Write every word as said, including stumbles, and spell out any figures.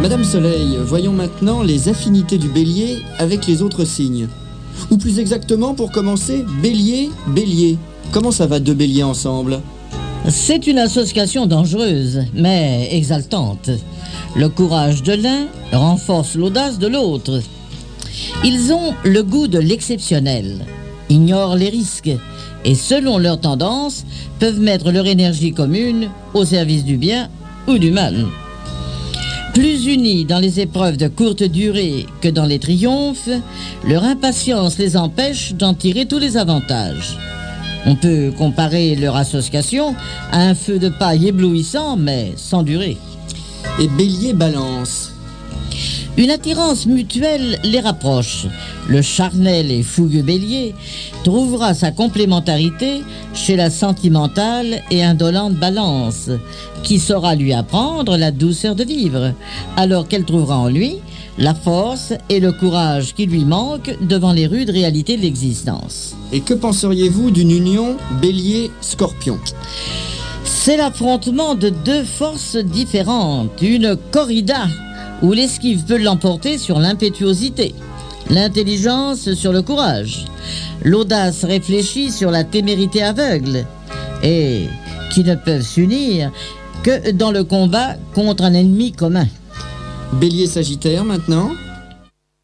Madame Soleil, voyons maintenant les affinités du bélier avec les autres signes. Ou plus exactement, pour commencer, bélier, bélier. Comment ça va deux béliers ensemble ? C'est une association dangereuse, mais exaltante. Le courage de l'un renforce l'audace de l'autre. Ils ont le goût de l'exceptionnel, ignorent les risques et, selon leur tendance, peuvent mettre leur énergie commune au service du bien ou du mal. Plus unis dans les épreuves de courte durée que dans les triomphes, leur impatience les empêche d'en tirer tous les avantages. On peut comparer leur association à un feu de paille éblouissant, mais sans durée. Et bélier balance. Une attirance mutuelle les rapproche. Le charnel et fougueux bélier trouvera sa complémentarité chez la sentimentale et indolente balance, qui saura lui apprendre la douceur de vivre, alors qu'elle trouvera en lui la force et le courage qui lui manquent devant les rudes réalités de l'existence. Et que penseriez-vous d'une union bélier-scorpion ? C'est l'affrontement de deux forces différentes, une corrida où l'esquive peut l'emporter sur l'impétuosité, l'intelligence sur le courage, l'audace réfléchie sur la témérité aveugle, et qui ne peuvent s'unir que dans le combat contre un ennemi commun. Bélier-sagittaire maintenant ?